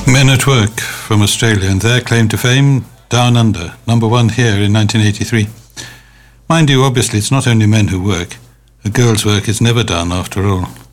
Men at Work from Australia and their claim to fame, Down Under, number one here in 1983. Mind you, obviously it's not only men who work. A girl's work is never done after all.